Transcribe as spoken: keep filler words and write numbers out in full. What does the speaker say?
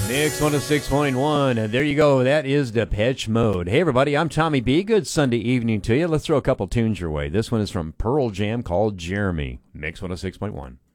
Mix one oh six point one, and there you go. That is Depeche Mode. Hey, everybody, I'm Tommy B. Good Sunday evening to you. Let's throw a couple tunes your way. This one is from Pearl Jam called Jeremy. Mix one oh six point one.